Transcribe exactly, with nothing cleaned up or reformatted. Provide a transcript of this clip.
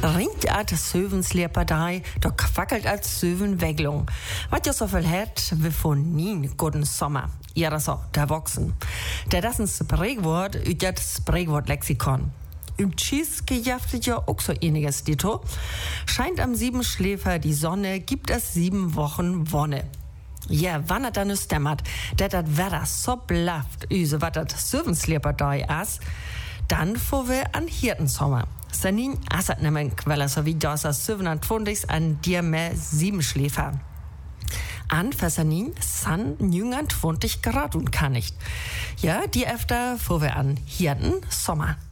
ringt als Söwenslepperdei, da quackelt als Söwenweglung. Was ja so viel hat, wir von nie guten Sommer. Ja, das auch, der Wachsen. Der das ein Sprichwort, üt das Sprichwort-Lexikon. Im Tschüss gejaftet ja auch so einiges, Dito. Scheint am Siebenschläfer die Sonne, gibt es sieben Wochen Wonne. Ja, wann er dann es dämmert, dat dat Wetter so blafft, üse wat dat Söwenslepperdei as, dann fuhr wir an Hirtensommer. Sanin asat nemmen Quelle, so wie das as siebenundzwanzig an dir mehr Siebenschläfer. An Versanin san neunundzwanzig Grad und kann nicht. Ja, die öfter fuhr wir an Hirten Sommer.